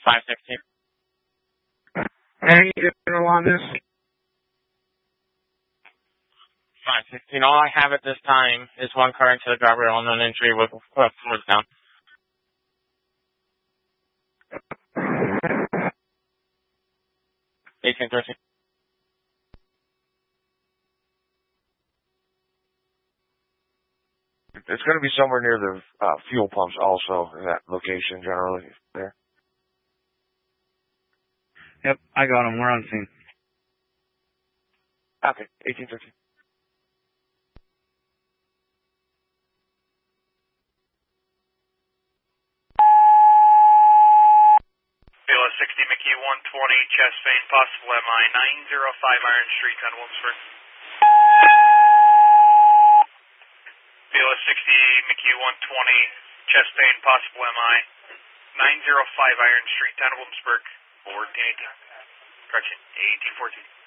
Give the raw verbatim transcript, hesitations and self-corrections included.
five sixteen. Any general on this? five sixteen. All I have at this time is one car into the guardrail and an injury with uh, floors down. eighteen thirteen. It's going to be somewhere near the uh, fuel pumps also, in that location generally there. Yep, I got him. We're on scene. Okay, eighteen thirteen. B L S sixty McKee one twenty, chest vein, possible M I, nine oh five Iron Street, on Wilmsburg. B L S sixty McKee one twenty, chest vein, possible M I, nine oh five Iron Street, town of Wilmsburg, fourteen eighteen. Correction, eighteen fourteen.